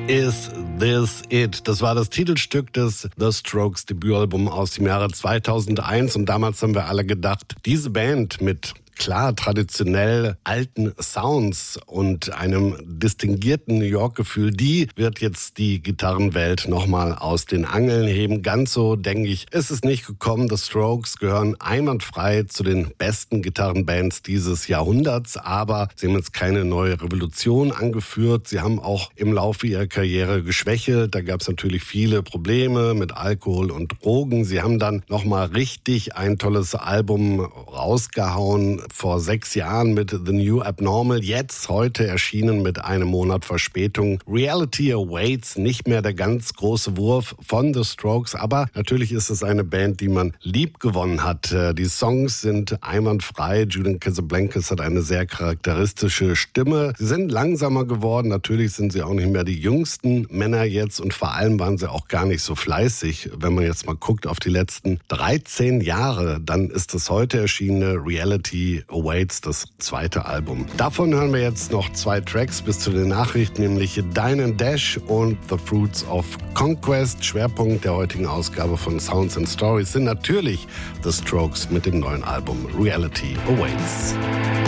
Is This It? Das war das Titelstück des The Strokes Debütalbum aus dem Jahre 2001 und damals haben wir alle gedacht, diese Band mit klar traditionell alten Sounds und einem distinguierten New York-Gefühl, die wird jetzt die Gitarrenwelt nochmal aus den Angeln heben. Ganz so, denke ich, ist es nicht gekommen. The Strokes gehören einwandfrei zu den besten Gitarrenbands dieses Jahrhunderts, aber sie haben jetzt keine neue Revolution angeführt. Sie haben auch im Laufe ihrer Karriere geschwächelt. Da gab es natürlich viele Probleme mit Alkohol und Drogen. Sie haben dann nochmal richtig ein tolles Album rausgehauen, vor 6 Jahren mit The New Abnormal, jetzt heute erschienen mit einem Monat Verspätung. Reality Awaits, nicht mehr der ganz große Wurf von The Strokes, aber natürlich ist es eine Band, die man lieb gewonnen hat. Die Songs sind einwandfrei, Julian Casablancas hat eine sehr charakteristische Stimme. Sie sind langsamer geworden, natürlich sind sie auch nicht mehr die jüngsten Männer jetzt und vor allem waren sie auch gar nicht so fleißig. Wenn man jetzt mal guckt auf die letzten 13 Jahre, dann ist das heute erschienene Reality Awaits, das zweite Album. Davon hören wir jetzt noch 2 Tracks bis zu den Nachrichten, nämlich Dine and Dash und The Fruits of Conquest. Schwerpunkt der heutigen Ausgabe von Sounds and Stories sind natürlich The Strokes mit dem neuen Album Reality Awaits.